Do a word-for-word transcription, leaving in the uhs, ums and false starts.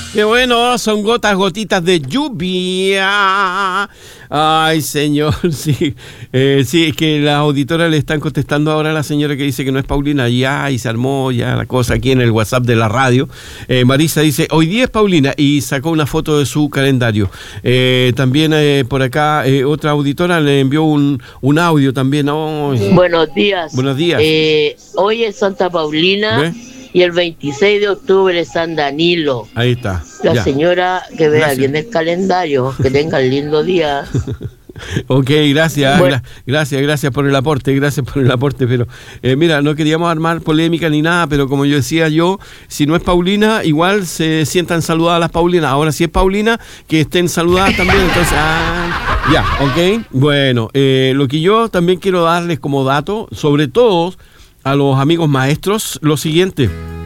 Qué bueno, son gotas, gotitas de lluvia. Ay, señor, sí. Eh, sí, es que las auditoras le están contestando ahora a la señora que dice que no es Paulina. Ya, y se armó ya la cosa aquí en el WhatsApp de la radio. Eh, Marisa dice, hoy día es Paulina, y sacó una foto de su calendario. Eh, también eh, por acá eh, otra auditora le envió un, un audio también. Oh, Buenos días. Buenos días. Eh, hoy es Santa Paulina. ¿Ve? Y el veintiséis de octubre es San Danilo. Ahí está. La ya. señora que vea Gracias. bien el calendario, que tenga el lindo día. Ok, gracias, Bueno. gra- gracias, gracias por el aporte, gracias por el aporte, pero eh, mira, no queríamos armar polémica ni nada, pero como yo decía yo, si no es Paulina, igual se sientan saludadas las Paulinas. Ahora si es Paulina, que estén saludadas también, entonces, ah, ya, ok. Bueno, eh, lo que yo también quiero darles como dato, sobre todo a los amigos maestros, lo siguiente.